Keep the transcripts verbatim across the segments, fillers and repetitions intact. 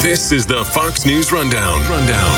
This is the Fox News Rundown. Rundown.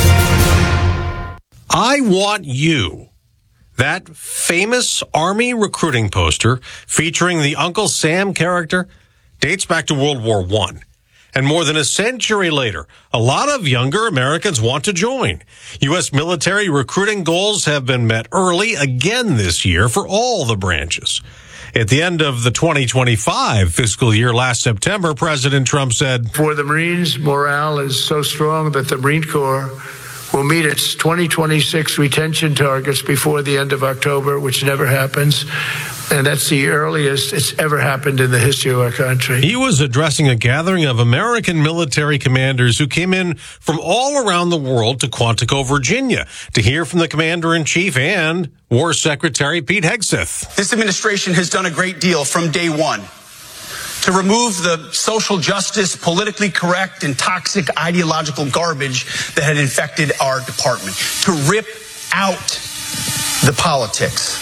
I Want You. That famous Army recruiting poster featuring the Uncle Sam character dates back to World War One. And more than a century later, a lot of younger Americans want to join. U S military recruiting goals have been met early again this year for all the branches. At the end of the twenty twenty-five fiscal year last September, President Trump said, "For the Marines, morale is so strong that the Marine Corps will meet its twenty twenty-six retention targets before the end of October," which never happens. And that's the earliest it's ever happened in the history of our country. He was addressing a gathering of American military commanders who came in from all around the world to Quantico, Virginia, to hear from the Commander-in-Chief and War Secretary Pete Hegseth. This administration has done a great deal from day one to remove the social justice, politically correct, and toxic ideological garbage that had infected our department, to rip out the politics.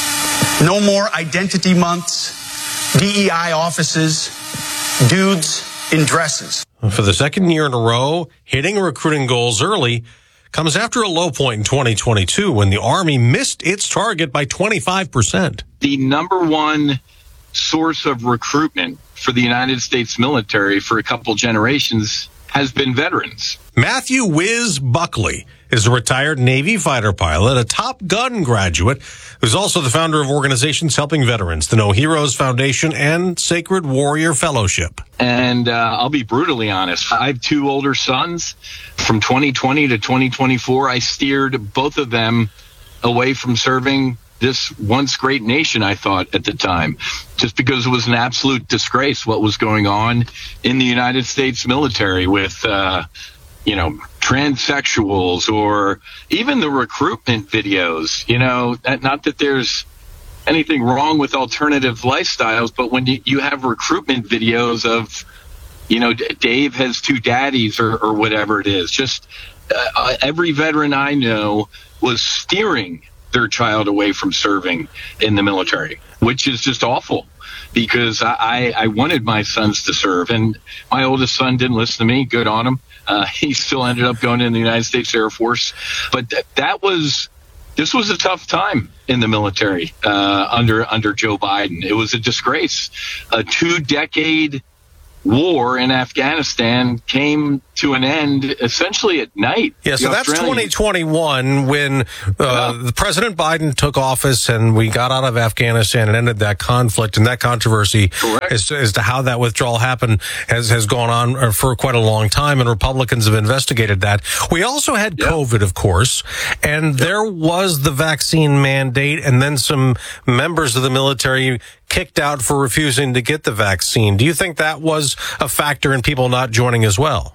No more identity months, D E I offices, dudes in dresses. For the second year in a row, hitting recruiting goals early comes after a low point in twenty twenty-two when the Army missed its target by twenty-five percent. The number one source of recruitment for the United States military for a couple generations has been veterans. Matthew Wiz Buckley is a retired Navy fighter pilot, a Top Gun graduate, who's also the founder of organizations helping veterans, the No Heroes Foundation and Sacred Warrior Fellowship. And uh, I'll be brutally honest. I have two older sons. From twenty twenty to twenty twenty-four, I steered both of them away from serving this once great nation, I thought at the time, just because it was an absolute disgrace what was going on in the United States military with, uh, you know, transsexuals or even the recruitment videos. You know, not that there's anything wrong with alternative lifestyles, but when you, you have recruitment videos of, you know, Dave has two daddies or, or whatever it is, just uh, every veteran I know was steering their child away from serving in the military, which is just awful because I, I wanted my sons to serve. And my oldest son didn't listen to me. Good on him. Uh, he still ended up going in the United States Air Force. But th- that was this was a tough time in the military uh, under under Joe Biden. It was a disgrace. A two-decade war in Afghanistan came to an end essentially at night. Yeah, so that's twenty twenty-one when uh, yeah. the President Biden took office and we got out of Afghanistan and ended that conflict, and that controversy as, as to how that withdrawal happened has, has gone on for quite a long time, and Republicans have investigated that. We also had yeah. COVID, of course, and yeah. there was the vaccine mandate, and then some members of the military kicked out for refusing to get the vaccine. Do you think that was a factor in people not joining as well?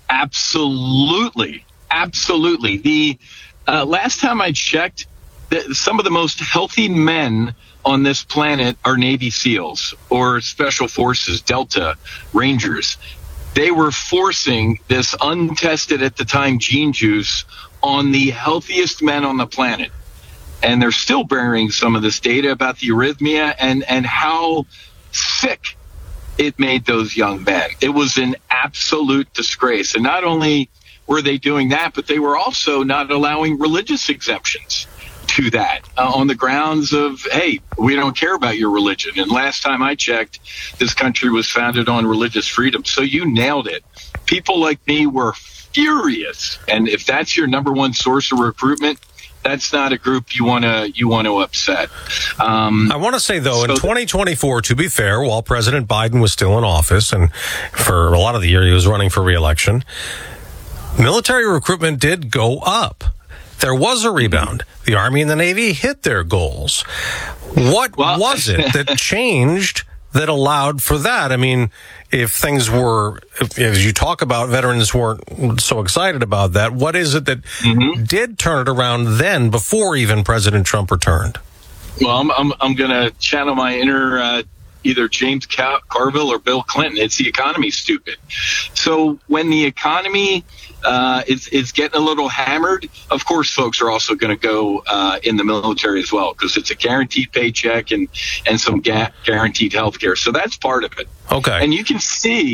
Absolutely. Absolutely. The uh, last time I checked, the, some of the most healthy men on this planet are Navy SEALs or Special Forces, Delta, Rangers. They were forcing this untested at the time gene juice on the healthiest men on the planet. And they're still bearing some of this data about the arrhythmia and, and how sick it made those young men. It was an absolute disgrace. And not only were they doing that, but they were also not allowing religious exemptions to that uh, on the grounds of, hey, we don't care about your religion. And last time I checked, this country was founded on religious freedom. So you nailed it. People like me were furious. And if that's your number one source of recruitment, that's not a group you want to you want to upset. Um, I want to say, though, so in twenty twenty-four, to be fair, while President Biden was still in office, and for a lot of the year he was running for re-election, military recruitment did go up. There was a rebound. The Army and the Navy hit their goals. What well, was it that changed that allowed for that? I mean, if things were, if, as you talk about, veterans weren't so excited about that, what is it that mm-hmm. did turn it around then before even President Trump returned? Well, I'm I'm, I'm going to channel my inner uh, either James Car- Carville or Bill Clinton. It's the economy, stupid. So when the economy uh, is, is getting a little hammered, of course, folks are also going to go uh, in the military as well, because it's a guaranteed paycheck and, and some ga- guaranteed health care. So that's part of it. Okay. And you can see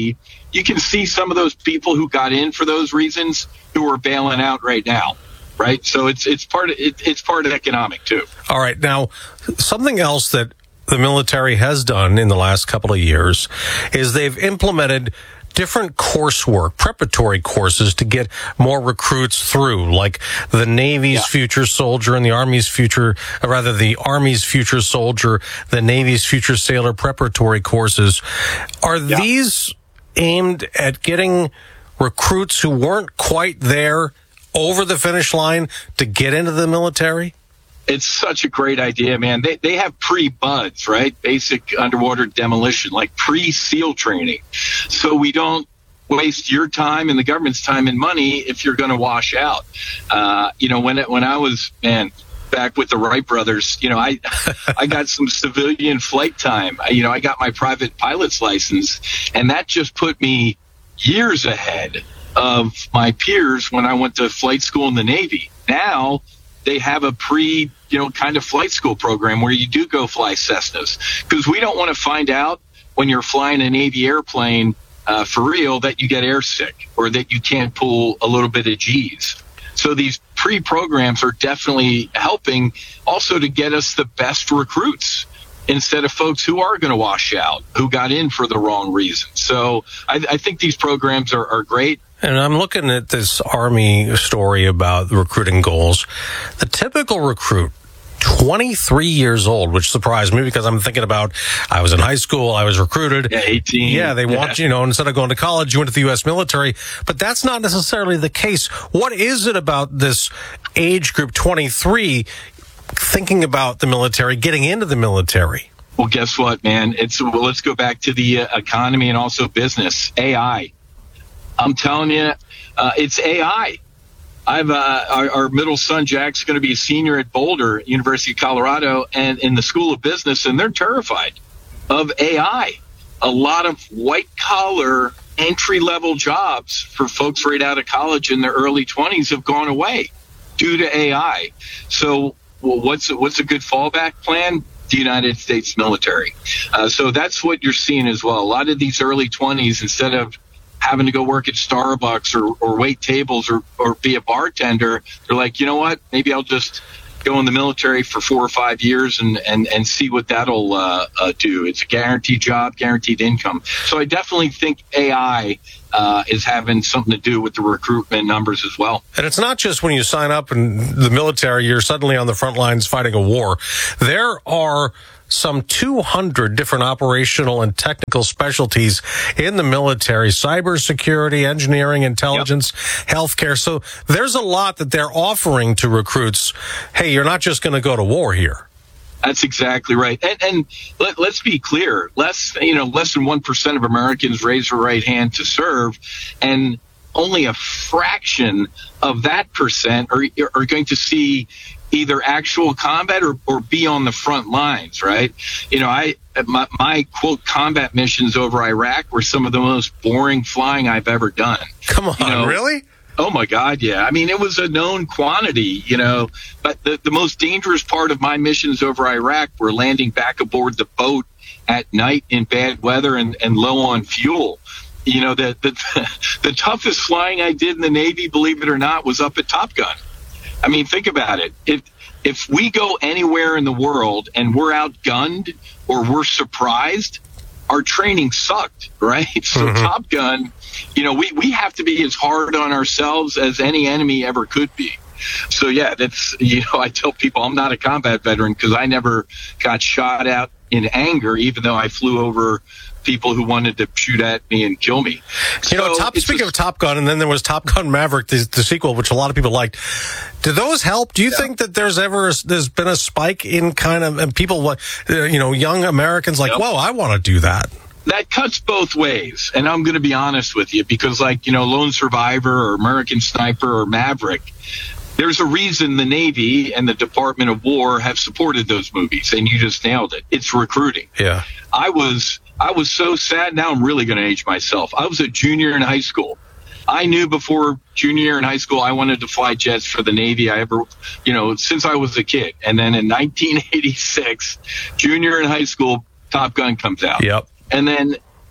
you can see some of those people who got in for those reasons who are bailing out right now. Right. So it's it's part of it, it's part of economic, too. All right. Now, something else that the military has done in the last couple of years is they've implemented different coursework, preparatory courses to get more recruits through, like the Navy's yeah. Future Soldier and the Army's Future, or rather the Army's Future Soldier, the Navy's Future Sailor preparatory courses. Are yeah. these aimed at getting recruits who weren't quite there over the finish line to get into the military? It's such a great idea, man. They they have pre-BUDS, right? Basic underwater demolition, like pre-SEAL training. So we don't waste your time and the government's time and money if you're going to wash out. Uh, you know, when it, when I was, man, back with the Wright brothers, you know, I I got some civilian flight time. I, you know, I got my private pilot's license, and that just put me years ahead of my peers when I went to flight school in the Navy. Now they have a pre, you know, kind of flight school program where you do go fly Cessnas, because we don't want to find out when you're flying a Navy airplane uh, for real that you get airsick or that you can't pull a little bit of G's. So these pre-programs are definitely helping also to get us the best recruits instead of folks who are going to wash out, who got in for the wrong reason. So I, I think these programs are, are great. And I'm looking at this Army story about recruiting goals. The typical recruit, twenty-three years old, which surprised me because I'm thinking about, I was in high school, I was recruited. Yeah, eighteen. Yeah, they yeah. want, you know, instead of going to college, you went to the U S military. But that's not necessarily the case. What is it about this age group, twenty-three, thinking about the military, getting into the military? Well, guess what, man? It's well, let's go back to the uh, economy and also business. A I. I'm telling you, uh, it's A I. I've uh, our, our middle son Jack's going to be a senior at Boulder, University of Colorado, and in the School of Business, and they're terrified of A I. A lot of white collar entry level jobs for folks right out of college in their early twenties have gone away due to A I. So, well, what's what's a good fallback plan? The United States military. Uh, so that's what you're seeing as well. A lot of these early twenties, instead of having to go work at Starbucks or, or wait tables or, or be a bartender, they're like, you know what, maybe I'll just go in the military for four or five years and, and, and see what that'll uh, uh, do. It's a guaranteed job, guaranteed income. So I definitely think A I uh, is having something to do with the recruitment numbers as well. And it's not just when you sign up in the military, you're suddenly on the front lines fighting a war. There are some two hundred different operational and technical specialties in the military: cybersecurity, engineering, intelligence, yep. healthcare. So there's a lot that they're offering to recruits. Hey, you're not just going to go to war here. That's exactly right. And, and let, let's be clear: less, you know, less than one percent of Americans raise their right hand to serve, and only a fraction of that percent are are going to see either actual combat or, or be on the front lines, right? You know, I my, my quote combat missions over Iraq were some of the most boring flying I've ever done. Come on, you know, really? Oh my God, yeah. I mean, it was a known quantity, you know, but the, the most dangerous part of my missions over Iraq were landing back aboard the boat at night in bad weather and, and low on fuel. You know, the, the the toughest flying I did in the Navy, believe it or not, was up at Top Gun. I mean, think about it. If if we go anywhere in the world and we're outgunned or we're surprised, our training sucked, right? So mm-hmm. Top Gun, you know, we, we have to be as hard on ourselves as any enemy ever could be. So, yeah, that's, you know, I tell people I'm not a combat veteran because I never got shot at in anger, even though I flew over people who wanted to shoot at me and kill me. You know, top, speaking a, of Top Gun, and then there was Top Gun Maverick, the, the sequel, which a lot of people liked. Did those help? Do you yeah. think that there's ever there's been a spike in kind of and people, uh, you know, young Americans like, yep. whoa, I want to do that? That cuts both ways, and I'm going to be honest with you, because like, you know, Lone Survivor or American Sniper or Maverick, there's a reason the Navy and the Department of War have supported those movies, and you just nailed it. It's recruiting. Yeah. I was I was so sad. Now I'm really going to age myself. I was a junior in high school. I knew before junior year in high school I wanted to fly jets for the Navy. I ever, you know, since I was a kid. And then in nineteen eighty-six, junior in high school, Top Gun comes out. Yep. And then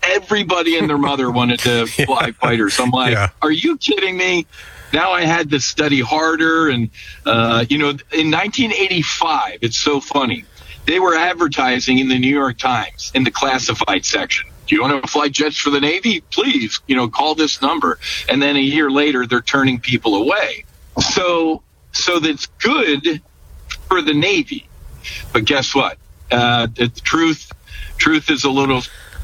everybody and their mother wanted to fly fighters. I'm like, yeah. Are you kidding me? Now I had to study harder. And, uh, you know, in nineteen eighty-five, it's so funny. They were advertising in the New York Times in the classified section. Do you want to fly jets for the Navy? Please, you know, call this number. And then a year later, they're turning people away. So, so that's good for the Navy. But guess what? Uh, the truth, truth is a little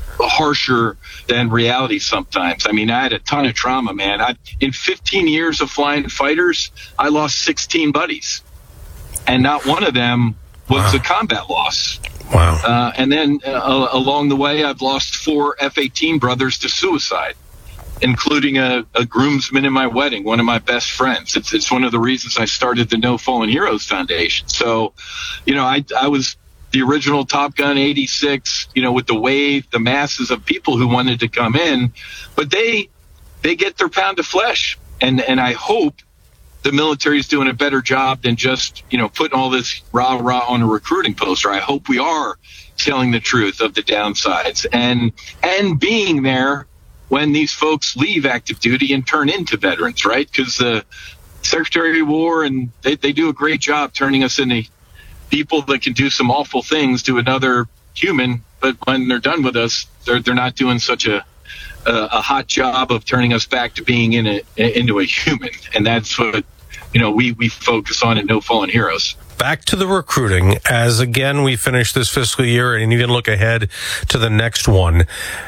harsher than reality sometimes. I mean, I had a ton of trauma, man. I, in fifteen years of flying fighters, I lost sixteen buddies. And not one of them was wow. a combat loss. Wow. Uh, and then uh, along the way, I've lost four F eighteen brothers to suicide, including a, a groomsman in my wedding, one of my best friends. It's, it's one of the reasons I started the No Fallen Heroes Foundation. So, you know, I, I was the original Top Gun eighty-six, you know, with the wave, the masses of people who wanted to come in, but they, they get their pound of flesh. And, and I hope the military is doing a better job than just, you know, putting all this rah rah on a recruiting poster. I hope we are telling the truth of the downsides and, and being there when these folks leave active duty and turn into veterans, right? Because the Secretary of War, and they, they do a great job turning us into people that can do some awful things to another human, but when they're done with us, they're they're not doing such a a, a hot job of turning us back to being in a into a human, and that's what you know we we focus on at No Fallen Heroes. Back to the recruiting, as again we finish this fiscal year and even look ahead to the next one.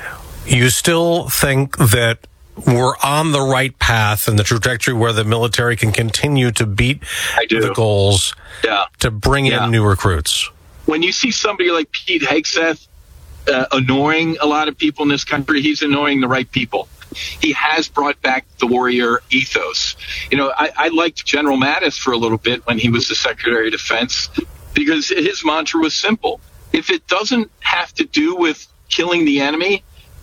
You still think that we're on the right path and the trajectory where the military can continue to beat the goals yeah. to bring yeah. in new recruits? When you see somebody like Pete Hegseth uh, annoying a lot of people in this country, he's annoying the right people. He has brought back the warrior ethos. You know, I, I liked General Mattis for a little bit when he was the Secretary of Defense because his mantra was simple. If it doesn't have to do with killing the enemy,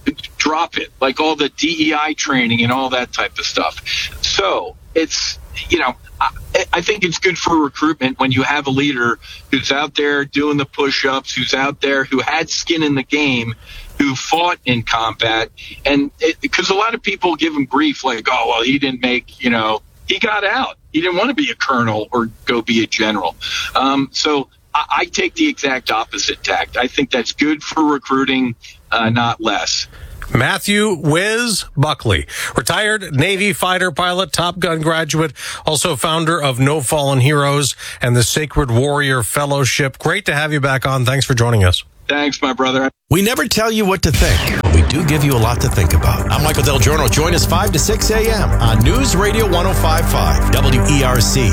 drop it, like all the D E I training and all that type of stuff. So it's, you know, I, I think it's good for recruitment when you have a leader who's out there doing the push-ups, who's out there, who had skin in the game, who fought in combat. And because a lot of people give him grief like, oh, well, he didn't make, you know, he got out. He didn't want to be a colonel or go be a general. Um, so I, I take the exact opposite tact. I think that's good for recruiting. Uh, not less. Matthew Wiz Buckley, retired Navy fighter pilot, Top Gun graduate, also founder of No Fallen Heroes and the Sacred Warrior Fellowship. Great to have you back on. Thanks for joining us. Thanks, my brother. We never tell you what to think, but we do give you a lot to think about. I'm Michael Del Giorno. Join us five to six a.m. on News Radio one oh five point five W E R C.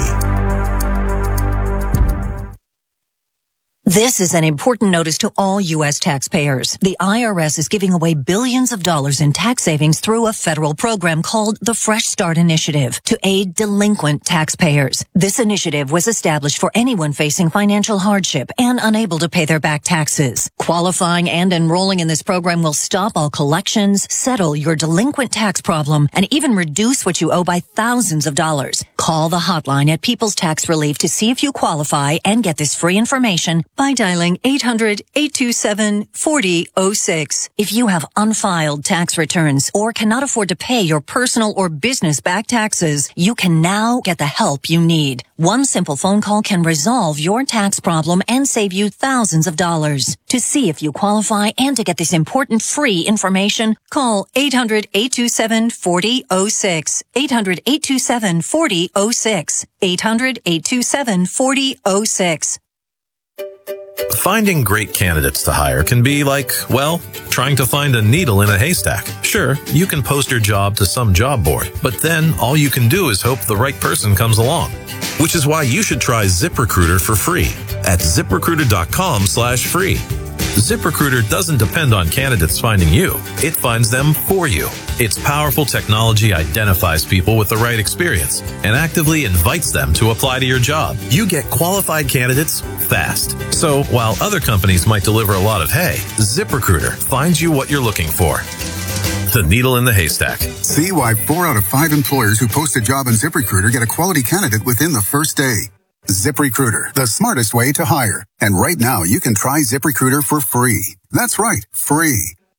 This is an important notice to all U S taxpayers. The I R S is giving away billions of dollars in tax savings through a federal program called the Fresh Start Initiative to aid delinquent taxpayers. This initiative was established for anyone facing financial hardship and unable to pay their back taxes. Qualifying and enrolling in this program will stop all collections, settle your delinquent tax problem, and even reduce what you owe by thousands of dollars. Call the hotline at People's Tax Relief to see if you qualify and get this free information by dialing eight hundred, eight two seven, four zero zero six. If you have unfiled tax returns or cannot afford to pay your personal or business back taxes, you can now get the help you need. One simple phone call can resolve your tax problem and save you thousands of dollars. To see if you qualify and to get this important free information, call eight hundred, eight two seven, four zero zero six. eight hundred, eight two seven, four zero zero six. eight hundred, eight two seven, four zero zero six. Finding great candidates to hire can be like, well, trying to find a needle in a haystack. Sure, you can post your job to some job board, but then all you can do is hope the right person comes along. Which is why you should try ZipRecruiter for free at ZipRecruiter.com slash free. ZipRecruiter doesn't depend on candidates finding you. It finds them for you. Its powerful technology identifies people with the right experience and actively invites them to apply to your job. You get qualified candidates fast. So while other companies might deliver a lot of hay, ZipRecruiter finds you what you're looking for. The needle in the haystack. See why four out of five employers who post a job on ZipRecruiter get a quality candidate within the first day. ZipRecruiter, the smartest way to hire. And right now, you can try ZipRecruiter for free. That's right, free.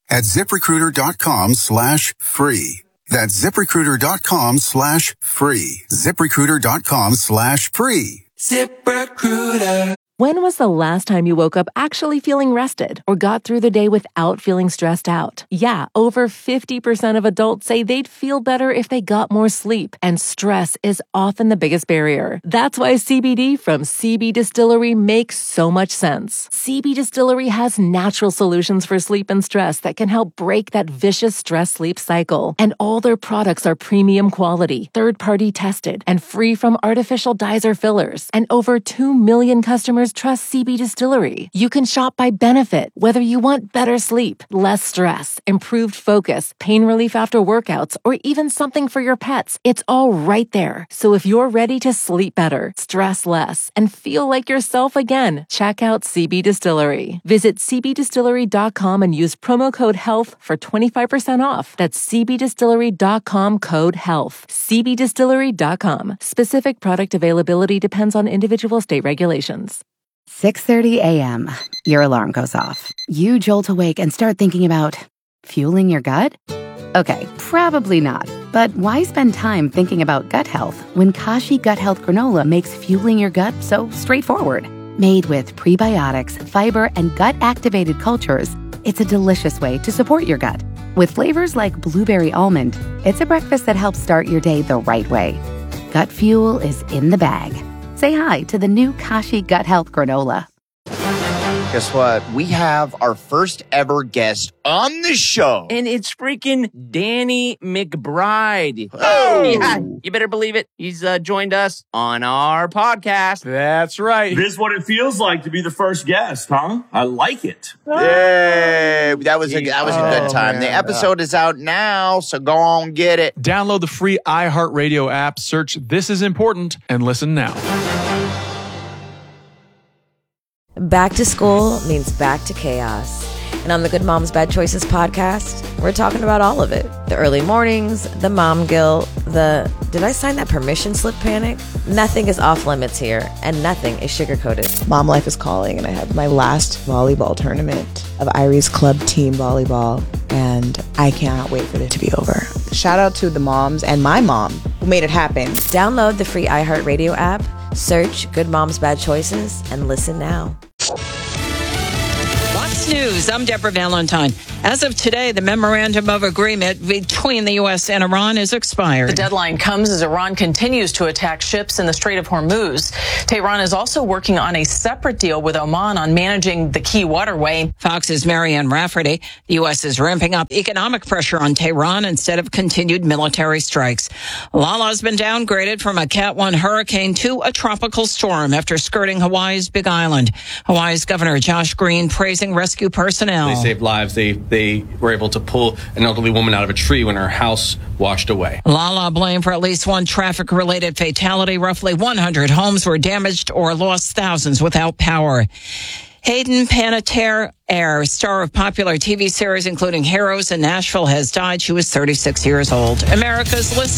at ZipRecruiter.com slash free. That's ZipRecruiter.com slash free. ZipRecruiter.com slash free. ZipRecruiter. When was the last time you woke up actually feeling rested or got through the day without feeling stressed out? Yeah, over fifty percent of adults say they'd feel better if they got more sleep, and stress is often the biggest barrier. That's why C B D from C B Distillery makes so much sense. C B Distillery has natural solutions for sleep and stress that can help break that vicious stress-sleep cycle. And all their products are premium quality, third-party tested, and free from artificial dyes or fillers. And over two million customers trust C B Distillery. You can shop by benefit, whether you want better sleep, less stress, improved focus, pain relief after workouts, or even something for your pets. It's all right there. So if you're ready to sleep better, stress less, and feel like yourself again, check out C B Distillery. Visit C B distillery dot com and use promo code HEALTH for twenty-five percent off. That's C B distillery dot com code HEALTH. C B distillery dot com. Specific product availability depends on individual state regulations. six thirty a.m. Your alarm goes off. You jolt awake and start thinking about fueling your gut? Okay, probably not. But why spend time thinking about gut health when Kashi Gut Health Granola makes fueling your gut so straightforward? Made with prebiotics, fiber, and gut-activated cultures, it's a delicious way to support your gut. With flavors like blueberry almond, it's a breakfast that helps start your day the right way. Gut fuel is in the bag. Say hi to the new Kashi Gut Health Granola. Guess what? We have our first ever guest on the show. And it's freaking Danny McBride. Oh! Yeah, you better believe it. He's uh, joined us on our podcast. That's right. This is what it feels like to be the first guest, huh? I like it. Yay! That was a, that was a good time. Oh, the man. episode is out now, so go on get it. Download the free iHeartRadio app, search This Is Important, and listen now. Back to school means back to chaos. And on the Good Moms Bad Choices podcast, we're talking about all of it. The early mornings, the mom guilt, the did I sign that permission slip panic? Nothing is off limits here, and nothing is sugar-coated. Mom life is calling, and I have my last volleyball tournament of Irie's club team volleyball, and I cannot wait for it to be over. Shout out to the moms and my mom who made it happen. Download the free iHeartRadio app, search Good Moms Bad Choices, and listen now. Fox News, I'm Deborah Valentine. As of today, the memorandum of agreement between the U S and Iran is expired. The deadline comes as Iran continues to attack ships in the Strait of Hormuz. Tehran is also working on a separate deal with Oman on managing the key waterway. Fox's Marianne Rafferty. The U S is ramping up economic pressure on Tehran instead of continued military strikes. Lala's been downgraded from a Cat one hurricane to a tropical storm after skirting Hawaii's Big Island. Hawaii's Governor Josh Green praising rescue personnel. They saved lives. They they were able to pull an elderly woman out of a tree when her house washed away. Lala blamed for at least one traffic-related fatality. Roughly one hundred homes were damaged or lost, thousands without power. Hayden Panettiere, star of popular T V series including Heroes and Nashville, has died. She was thirty-six years old. America's list.